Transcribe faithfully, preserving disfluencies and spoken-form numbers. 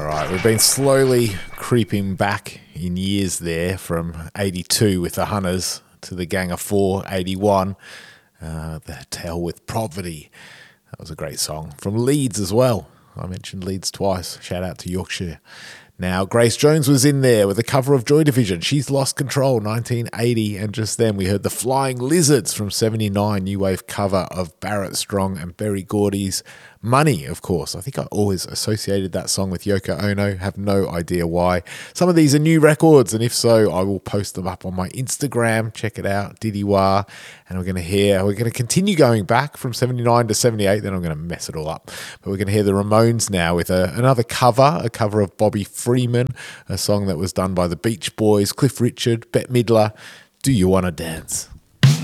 right, we've been slowly creeping back in years there from eighty-two with the Hunters to the Gang of Four, eighty-one. Uh, the Tale with Poverty. That was a great song. From Leeds as well. I mentioned Leeds twice. Shout out to Yorkshire. Now, Grace Jones was in there with a cover of Joy Division. She's Lost Control, nineteen eighty. And just then we heard the Flying Lizards from seventy-nine, new wave cover of Barrett Strong and Berry Gordy's Money, of course. I think I always associated that song with Yoko Ono. Have no idea why. Some of these are new records, and if so, I will post them up on my Instagram. Check it out, Diddy-wah. And we're going to hear, we're going to continue going back from seventy-nine to seventy-eight. Then I'm going to mess it all up. But we're going to hear the Ramones now with a, another cover, a cover of Bobby Freeman, a song that was done by the Beach Boys, Cliff Richard, Bette Midler. Do You Wanna Dance?